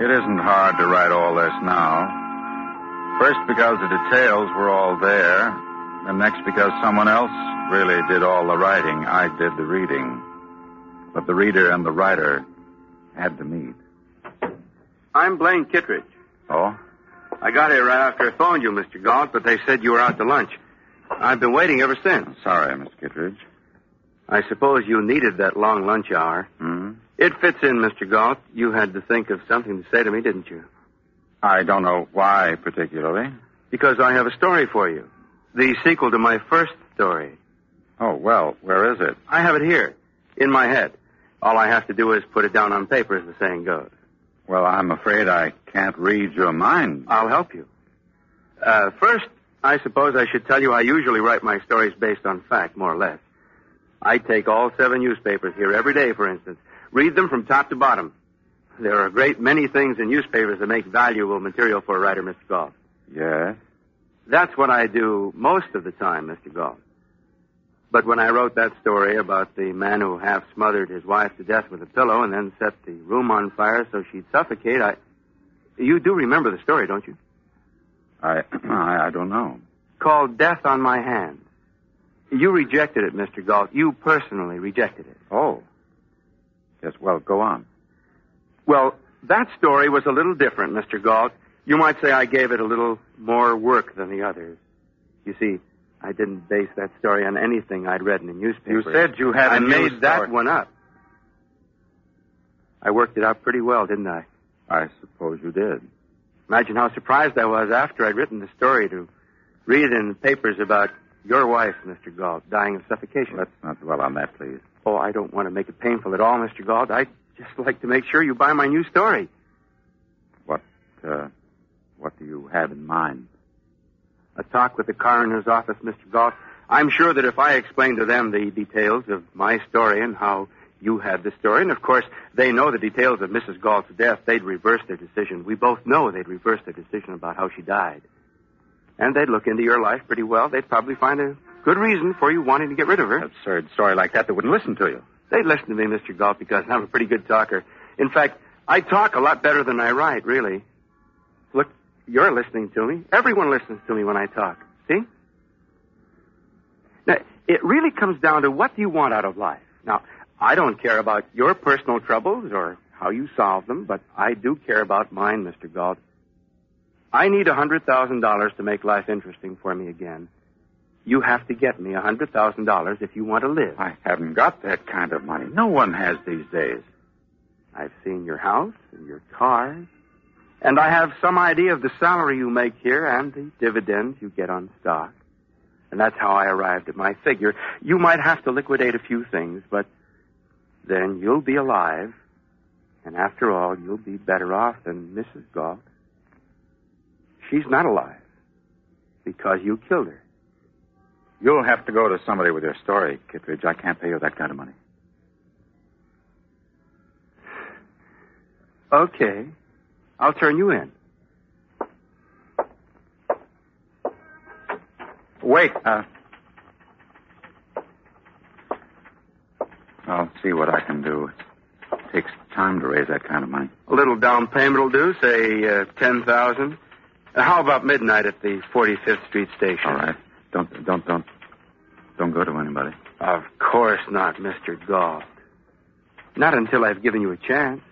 It isn't hard to write all this now. First, because the details were all there, and next because someone else really did all the writing. I did the reading. But the reader and the writer had to meet. I'm Blaine Kittredge. Oh? I got here right after I phoned you, Mr. Galt, but they said you were out to lunch. I've been waiting ever since. Sorry, Miss Kittredge. I suppose you needed that long lunch hour. Hmm? It fits in, Mr. Galt. You had to think of something to say to me, didn't you? I don't know why particularly. Because I have a story for you. The sequel to my first story. Oh, well, where is it? I have it here, in my head. All I have to do is put it down on paper, as the saying goes. Well, I'm afraid I can't read your mind. I'll help you. First, I suppose I should tell you I usually write my stories based on fact, more or less. I take all 7 newspapers here every day, for instance. Read them from top to bottom. There are a great many things in newspapers that make valuable material for a writer, Mr. Galt. Yes? That's what I do most of the time, Mr. Galt. But when I wrote that story about the man who half smothered his wife to death with a pillow and then set the room on fire so she'd suffocate, You do remember the story, don't you? I don't know. Called Death on My Hands. You rejected it, Mr. Galt. You personally rejected it. Oh. Yes, well, go on. Well, that story was a little different, Mr. Galt. You might say I gave it a little more work than the others. You see, I didn't base that story on anything I'd read in the newspaper. You said you had I made that one up. I worked it out pretty well, didn't I? I suppose you did. Imagine how surprised I was after I'd written the story to read it in the papers about your wife, Mr. Galt, dying of suffocation. Let's not dwell on that, please. Oh, I don't want to make it painful at all, Mr. Galt. I'd just like to make sure you buy my new story. What do you have in mind? A talk with the coroner's office, Mr. Galt. I'm sure that if I explained to them the details of my story and how you had the story, and of course they know the details of Mrs. Galt's death, they'd reverse their decision. We both know they'd reverse their decision about how she died. And they'd look into your life pretty well. They'd probably find a good reason for you wanting to get rid of her. An absurd story like that, they wouldn't listen to you. They'd listen to me, Mr. Galt, because I'm a pretty good talker. In fact, I talk a lot better than I write, really. Look, you're listening to me. Everyone listens to me when I talk. See? Now, it really comes down to what do you want out of life. Now, I don't care about your personal troubles or how you solve them, but I do care about mine, Mr. Galt. I need $100,000 to make life interesting for me again. You have to get me $100,000 if you want to live. I haven't got that kind of money. No one has these days. I've seen your house and your cars, and I have some idea of the salary you make here and the dividends you get on stock. And that's how I arrived at my figure. You might have to liquidate a few things, but then you'll be alive, and after all, you'll be better off than Mrs. Galt. She's not alive because you killed her. You'll have to go to somebody with your story, Kittredge. I can't pay you that kind of money. Okay. I'll turn you in. Wait. I'll see what I can do. It takes time to raise that kind of money. A little down payment will do, say $10,000. How about midnight at the 45th Street station? All right. Don't go to anybody. Of course not, Mr. Galt. Not until I've given you a chance.